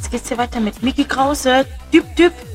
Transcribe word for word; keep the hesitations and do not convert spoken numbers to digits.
jetzt geht's hier weiter mit Micky Krause. Typ, Typ.